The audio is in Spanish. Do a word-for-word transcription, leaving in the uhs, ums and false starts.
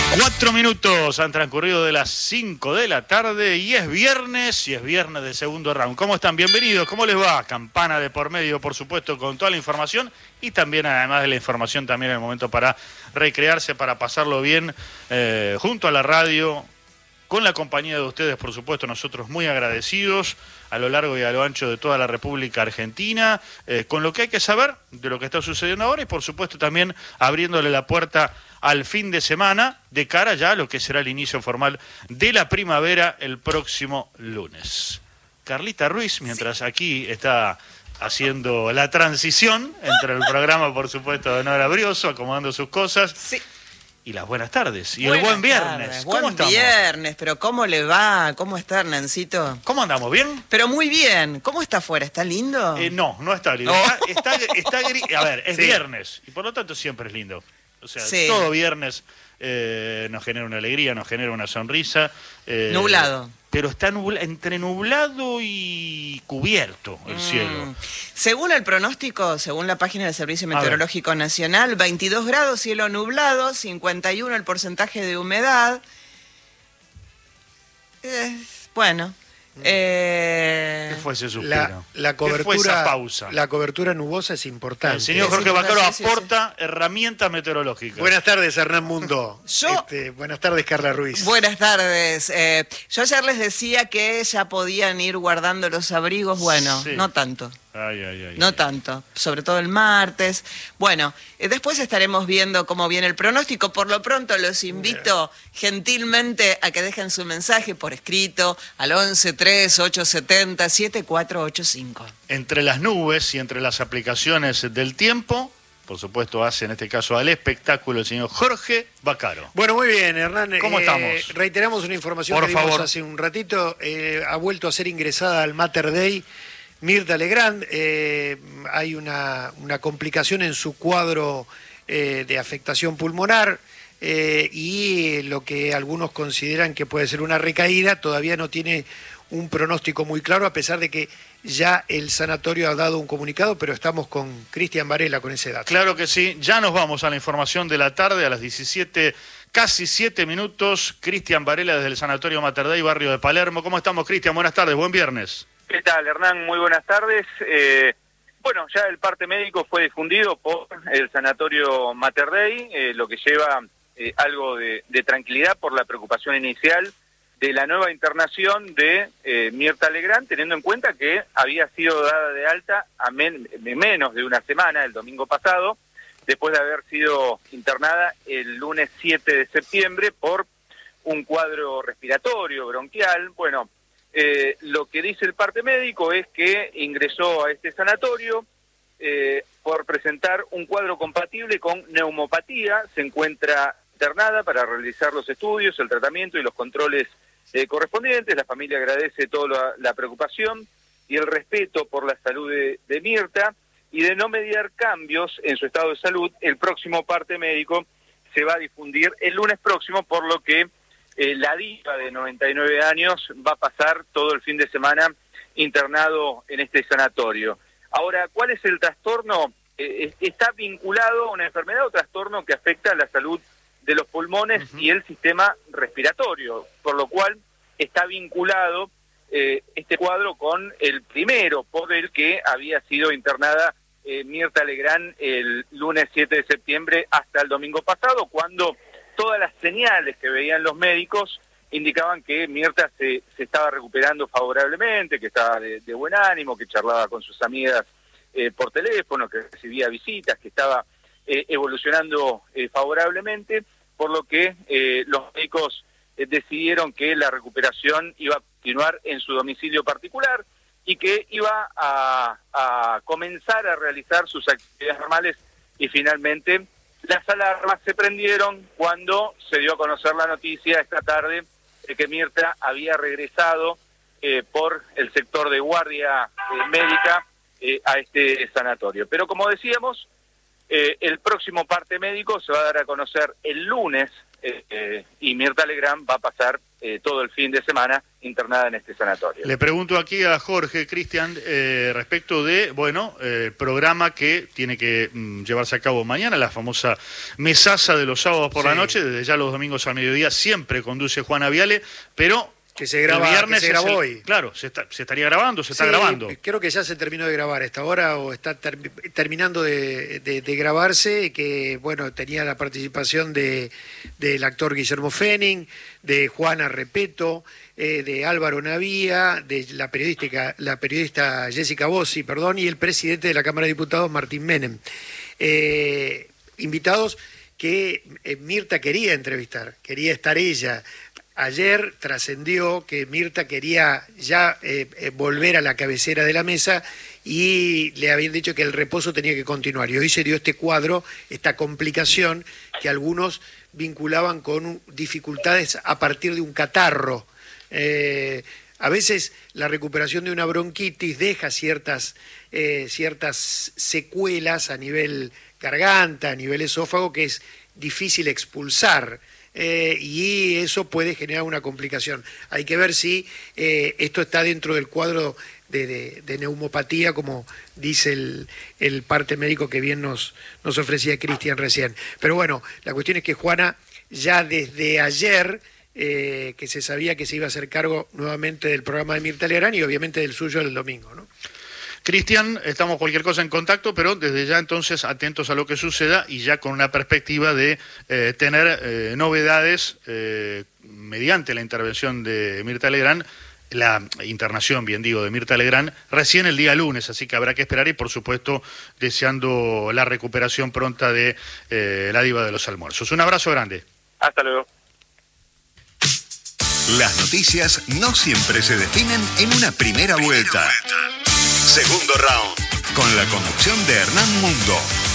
Cuatro minutos han transcurrido de las cinco de la tarde y es viernes, y es viernes de segundo round. ¿Cómo están? Bienvenidos, ¿cómo les va? Campana de por medio, por supuesto, con toda la información y también, además de la información, también el momento para recrearse, para pasarlo bien eh, junto a la radio, con la compañía de ustedes, por supuesto, nosotros muy agradecidos a lo largo y a lo ancho de toda la República Argentina, eh, con lo que hay que saber de lo que está sucediendo ahora y, por supuesto, también abriéndole la puerta al fin de semana, de cara ya a lo que será el inicio formal de la primavera el próximo lunes. Carlita Ruiz, mientras aquí está haciendo la transición entre el programa, por supuesto, de Nora Brioso, acomodando sus cosas. Sí. Y las buenas tardes. Y buenas el buen viernes. Tardes. ¿Cómo buen estamos? viernes, pero ¿cómo le va? ¿Cómo está, Hernancito? ¿Cómo andamos? ¿Bien? Pero muy bien. ¿Cómo está afuera? ¿Está lindo? Eh, no, no está lindo. Oh. Está, está, está gris. A ver, es Sí. viernes. Y por lo tanto siempre es lindo. O sea, Sí. todo viernes eh, nos genera una alegría, nos genera una sonrisa. Eh, Nublado. Pero está nubla, entre nublado y cubierto el mm. cielo. Según el pronóstico, según la página del Servicio Meteorológico Nacional, veintidós grados, cielo nublado, cincuenta y uno el porcentaje de humedad. Eh, bueno. Eh, ¿Qué fue ese suspiro? La, la cobertura, ¿Qué fue esa pausa? La cobertura nubosa es importante. El señor Jorge Bacaro aporta herramientas meteorológicas. Buenas tardes, Hernán Mundo. Yo, este, buenas tardes, Carla Ruiz. Buenas tardes. Eh, yo ayer les decía que ya podían ir guardando los abrigos. Bueno, sí. no tanto. Ay, ay, ay, no ay. tanto, sobre todo el martes. Bueno, eh, después estaremos viendo cómo viene el pronóstico. Por lo pronto los invito gentilmente a que dejen su mensaje por escrito al once tres ocho siete cero siete cuatro ocho cinco. Entre las nubes y entre las aplicaciones del tiempo, por supuesto, hace en este caso al espectáculo el señor Jorge Bacaro. Bueno, muy bien, Hernán. ¿Cómo eh, estamos? Reiteramos una información por que dimos favor. hace un ratito. Eh, ha vuelto a ser ingresada al Mater Dei Mirta Legrand. Eh, hay una, una complicación en su cuadro eh, de afectación pulmonar eh, y lo que algunos consideran que puede ser una recaída todavía no tiene un pronóstico muy claro, a pesar de que ya el sanatorio ha dado un comunicado, pero estamos con Cristian Varela con ese dato. Claro que sí, ya nos vamos a la información de la tarde, a las diecisiete, casi siete minutos. Cristian Varela desde el Sanatorio Mater Dei, barrio de Palermo. ¿Cómo estamos, Cristian? Buenas tardes, buen viernes. ¿Qué tal, Hernán? Muy buenas tardes. Eh, bueno, ya el parte médico fue difundido por el Sanatorio Mater Dei, eh, lo que lleva eh, algo de, de tranquilidad por la preocupación inicial de la nueva internación de eh, Mirta Legrand, teniendo en cuenta que había sido dada de alta a men menos de una semana, el domingo pasado, después de haber sido internada el lunes siete de septiembre por un cuadro respiratorio, bronquial. Bueno, eh, lo que dice el parte médico es que ingresó a este sanatorio eh, por presentar un cuadro compatible con neumopatía, se encuentra internada para realizar los estudios, el tratamiento y los controles Eh, correspondientes. La familia agradece toda la, la preocupación y el respeto por la salud de, de Mirta, y de no mediar cambios en su estado de salud, el próximo parte médico se va a difundir el lunes próximo, por lo que eh, la diva de noventa y nueve años va a pasar todo el fin de semana internado en este sanatorio. Ahora, ¿cuál es el trastorno? Eh, está vinculado a una enfermedad o trastorno que afecta a la salud de los pulmones uh-huh. y el sistema respiratorio, por lo cual está vinculado eh, este cuadro con el primero por el que había sido internada eh, Mirta Legrand el lunes siete de septiembre hasta el domingo pasado, cuando todas las señales que veían los médicos indicaban que Mirta se, se estaba recuperando favorablemente, que estaba de, de buen ánimo, que charlaba con sus amigas eh, por teléfono, que recibía visitas, que estaba eh, evolucionando eh, favorablemente, por lo que eh, los médicos eh, decidieron que la recuperación iba a continuar en su domicilio particular y que iba a, a comenzar a realizar sus actividades normales, y finalmente las alarmas se prendieron cuando se dio a conocer la noticia esta tarde de que Mirta había regresado eh, por el sector de guardia eh, médica eh, a este sanatorio. Pero como decíamos, Eh, el próximo parte médico se va a dar a conocer el lunes eh, eh, y Mirta Legrand va a pasar eh, todo el fin de semana internada en este sanatorio. Le pregunto aquí a Jorge, Cristian, eh, respecto de, bueno, el eh, programa que tiene que mm, llevarse a cabo mañana, la famosa mesaza de los sábados por sí. la noche, desde ya los domingos al mediodía siempre conduce Juana Viale, pero... Que se graba, el viernes que se grabó el, hoy. Claro, se, está, se estaría grabando, se sí, está grabando. Creo que ya se terminó de grabar a esta hora o está ter, terminando de, de, de grabarse, que bueno, tenía la participación de del actor Guillermo Fenning, de Juana Repeto, eh, de Álvaro Navía, de la periodística, la periodista Jessica Bossi, perdón, y el presidente de la Cámara de Diputados, Martín Menem. Eh, invitados que eh, Mirta quería entrevistar, quería estar ella. Ayer trascendió que Mirta quería ya eh, eh, volver a la cabecera de la mesa y le habían dicho que el reposo tenía que continuar. Y hoy se dio este cuadro, esta complicación que algunos vinculaban con dificultades a partir de un catarro. Eh, a veces la recuperación de una bronquitis deja ciertas, eh, ciertas secuelas a nivel garganta, a nivel esófago, que es difícil expulsar. Eh, y eso puede generar una complicación. Hay que ver si eh, esto está dentro del cuadro de, de, de neumopatía, como dice el, el parte médico que bien nos, nos ofrecía Cristian recién. Pero bueno, la cuestión es que Juana ya desde ayer, eh, que se sabía que se iba a hacer cargo nuevamente del programa de Mirta Legrand y obviamente del suyo el domingo, ¿no? Cristian, estamos cualquier cosa en contacto, pero desde ya entonces atentos a lo que suceda y ya con una perspectiva de eh, tener eh, novedades eh, mediante la intervención de Mirta Legrand, la internación, bien digo, de Mirta Legrand, recién el día lunes, así que habrá que esperar y por supuesto deseando la recuperación pronta de eh, la diva de los almuerzos. Un abrazo grande. Hasta luego. Las noticias no siempre se definen en una primera vuelta. Segundo round, con la conducción de Hernán Mundo.